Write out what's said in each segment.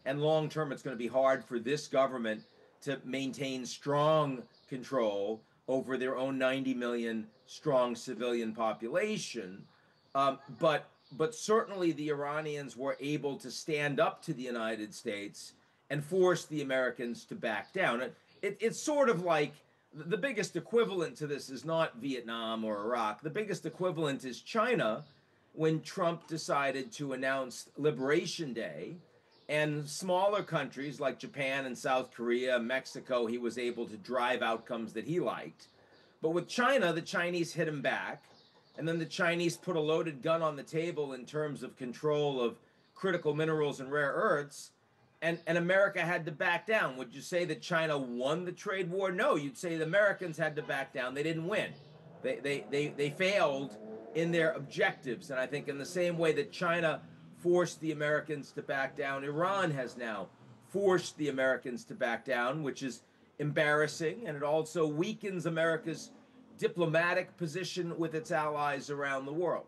and long term, it's going to be hard for this government to maintain strong control over their own 90 million strong civilian population. But certainly the Iranians were able to stand up to the United States and force the Americans to back down. It's sort of like the biggest equivalent to this is not Vietnam or Iraq. The biggest equivalent is China when Trump decided to announce Liberation Day. And smaller countries like Japan and South Korea, Mexico, he was able to drive outcomes that he liked. But with China, the Chinese hit him back. And then the Chinese put a loaded gun on the table in terms of control of critical minerals and rare earths. And America had to back down. Would you say that China won the trade war? No, you'd say the Americans had to back down. They didn't win. They failed in their objectives. And I think in the same way that China forced the Americans to back down, Iran has now forced the Americans to back down, which is embarrassing. And it also weakens America's diplomatic position with its allies around the world.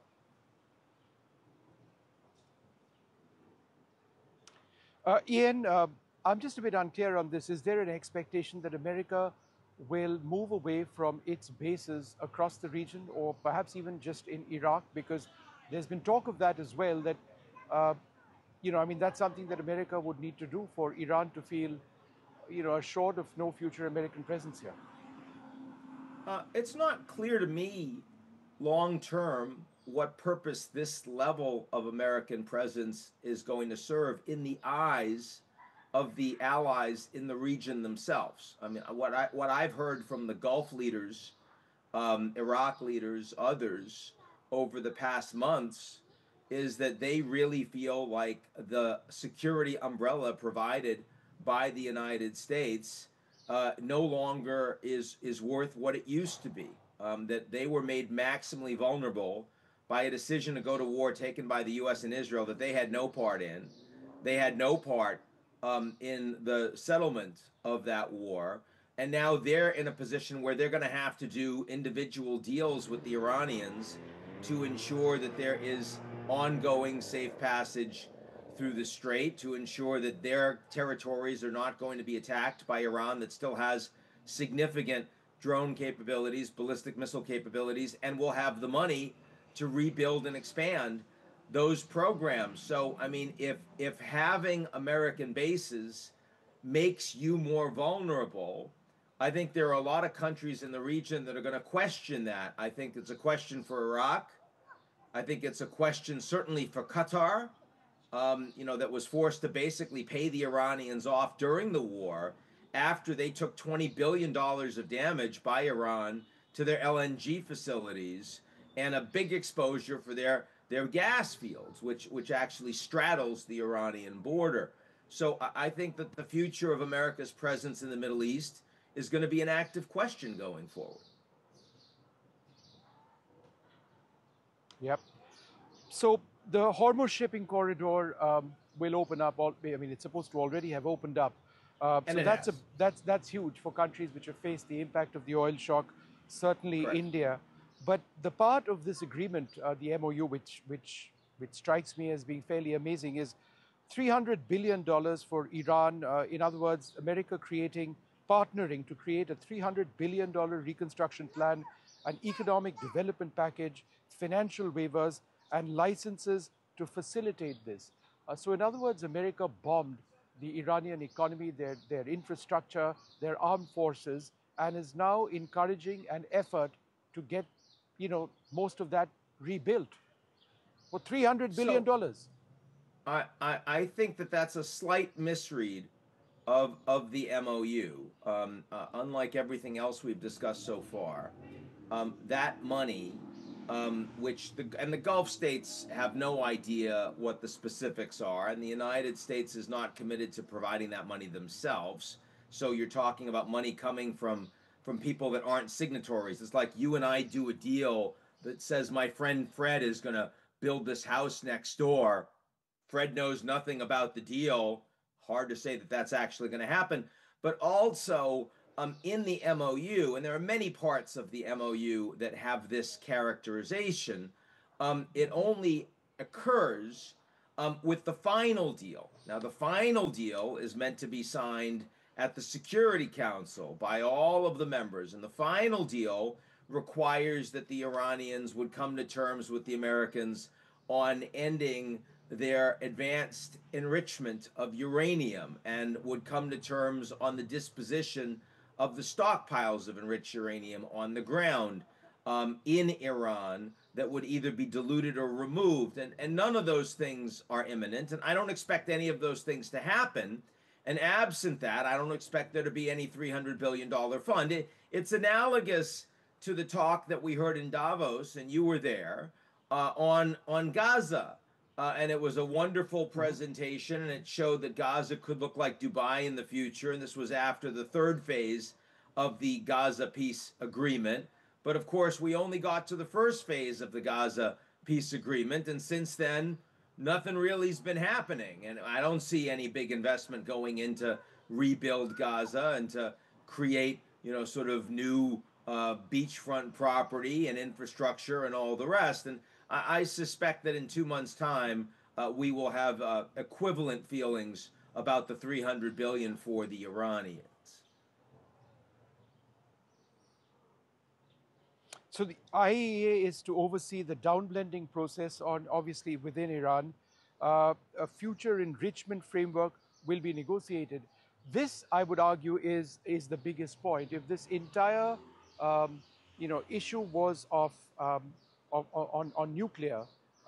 Ian, I'm just a bit unclear on this. Is there an expectation that America will move away from its bases across the region, or perhaps even just in Iraq? Because there's been talk of that as well, that, uh, I mean, that's something that America would need to do for Iran to feel, assured of no future American presence here. It's not clear to me long term what purpose this level of American presence is going to serve in the eyes of the allies in the region themselves. I mean, what I've heard from the Gulf leaders, Iraq leaders, others over the past months is that they really feel like the security umbrella provided by the United States no longer is worth what it used to be. That they were made maximally vulnerable by a decision to go to war taken by the U.S. and Israel that they had no part in. They had no part in the settlement of that war. And now they're in a position where they're going to have to do individual deals with the Iranians to ensure that there is ongoing safe passage through the strait, to ensure that their territories are not going to be attacked by Iran, that still has significant drone capabilities, ballistic missile capabilities, and will have the money to rebuild and expand those programs. So, I mean, if having American bases makes you more vulnerable, I think there are a lot of countries in the region that are going to question that. I think it's a question for Iraq. I think it's a question certainly for Qatar, that was forced to basically pay the Iranians off during the war after they took $20 billion of damage by Iran to their LNG facilities and a big exposure for their gas fields, which actually straddles the Iranian border. So I think that the future of America's presence in the Middle East is going to be an active question going forward. Yep. So the Hormuz shipping corridor will open up. I mean, it's supposed to already have opened up. And So it has. that's huge for countries which have faced the impact of the oil shock. Certainly Correct. India. But the part of this agreement, the MOU, which strikes me as being fairly amazing, is $300 billion for Iran. In other words, America partnering to create a $300 billion reconstruction plan, an economic development package, financial waivers, and licenses to facilitate this. So, in other words, America bombed the Iranian economy, their infrastructure, their armed forces, and is now encouraging an effort to get, most of that rebuilt for $300 So billion. I think that that's a slight misread of the MOU. Unlike everything else we've discussed so far, that money, the Gulf states have no idea what the specifics are, and the United States is not committed to providing that money themselves. So you're talking about money coming from people that aren't signatories. It's like you and I do a deal that says my friend Fred is going to build this house next door. Fred knows nothing about the deal. Hard to say that that's actually going to happen. But also in the MOU, and there are many parts of the MOU that have this characterization, it only occurs with the final deal. Now, the final deal is meant to be signed at the Security Council by all of the members. And the final deal requires that the Iranians would come to terms with the Americans on ending their advanced enrichment of uranium and would come to terms on the disposition of the stockpiles of enriched uranium on the ground in Iran that would either be diluted or removed. And none of those things are imminent. And I don't expect any of those things to happen. And absent that, I don't expect there to be any $300 billion fund. It's analogous to the talk that we heard in Davos, and you were there, on Gaza. And it was a wonderful presentation, and it showed that Gaza could look like Dubai in the future. And this was after the third phase of the Gaza peace agreement. But of course, we only got to the first phase of the Gaza peace agreement. And since then, nothing really has been happening. And I don't see any big investment going into rebuild Gaza and to create, sort of new beachfront property and infrastructure and all the rest. And I suspect that in 2 months' time, we will have equivalent feelings about the 300 billion for the Iranians. So the IAEA is to oversee the downblending process on, obviously, within Iran. A future enrichment framework will be negotiated. This, I would argue, is the biggest point. If this entire issue was on nuclear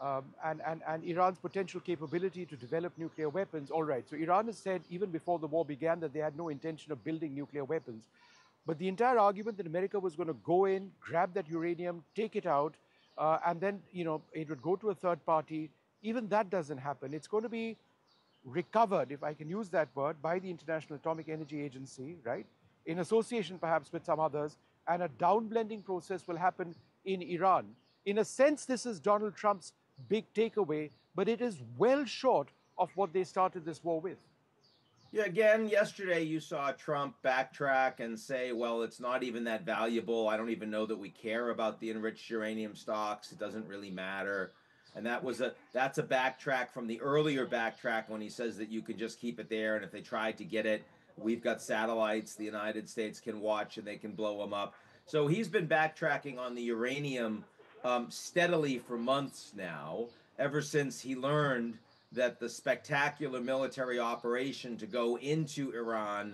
and Iran's potential capability to develop nuclear weapons, all right. So Iran has said even before the war began that they had no intention of building nuclear weapons. But the entire argument that America was going to go in, grab that uranium, take it out, and then it would go to a third party, even that doesn't happen. It's going to be recovered, if I can use that word, by the International Atomic Energy Agency, right? In association perhaps with some others, and a downblending process will happen in Iran. In a sense, this is Donald Trump's big takeaway, but it is well short of what they started this war with. Yeah, again, yesterday you saw Trump backtrack and say, well, it's not even that valuable. I don't even know that we care about the enriched uranium stocks. It doesn't really matter. And that's a backtrack from the earlier backtrack when he says that you can just keep it there. And if they tried to get it, we've got satellites the United States can watch and they can blow them up. So he's been backtracking on the uranium steadily for months now, ever since he learned that the spectacular military operation to go into Iran,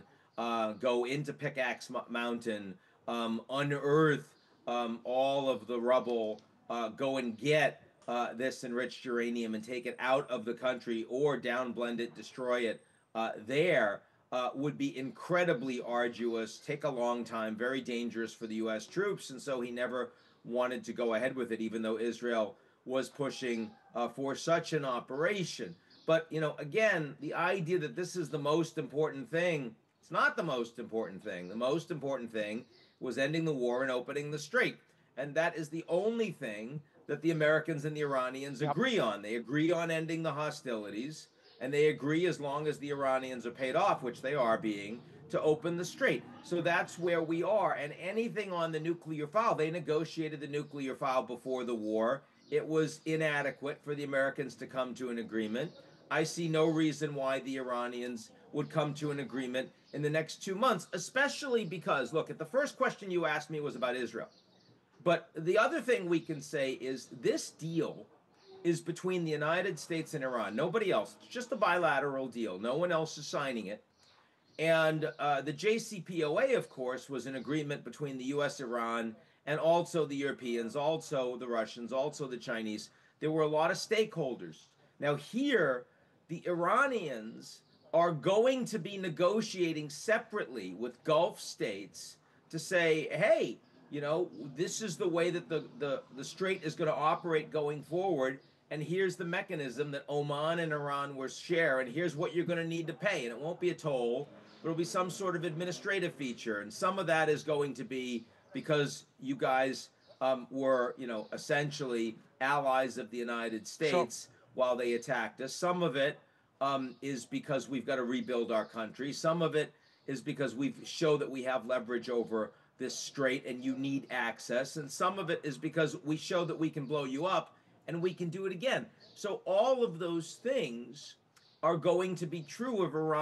go into Pickaxe Mountain, unearth all of the rubble, go and get this enriched uranium and take it out of the country or downblend it, destroy it there, would be incredibly arduous, take a long time, very dangerous for the U.S. troops. And so he never wanted to go ahead with it, even though Israel was pushing for such an operation. But, again, the idea that this is the most important thing, it's not the most important thing. The most important thing was ending the war and opening the strait. And that is the only thing that the Americans and the Iranians agree on. They agree on ending the hostilities, and they agree, as long as the Iranians are paid off, which they are being, to open the strait. So that's where we are. And anything on the nuclear file, they negotiated the nuclear file before the war. It was inadequate for the Americans to come to an agreement. I see no reason why the Iranians would come to an agreement in the next 2 months, especially because, look, at the first question you asked me was about Israel. But the other thing we can say is this deal is between the United States and Iran. Nobody else. It's just a bilateral deal. No one else is signing it. And the JCPOA, of course, was an agreement between the U.S., Iran, and also the Europeans, also the Russians, also the Chinese. There were a lot of stakeholders. Now here, the Iranians are going to be negotiating separately with Gulf states to say, hey, this is the way that the strait is going to operate going forward. And here's the mechanism that Oman and Iran will share. And here's what you're going to need to pay. And it won't be a toll, but it'll be some sort of administrative feature. And some of that is going to be because you guys were, essentially allies of the United States while they attacked us. Some of it is because we've got to rebuild our country. Some of it is because we show that we have leverage over this strait and you need access. And some of it is because we show that we can blow you up and we can do it again. So all of those things are going to be true of Iran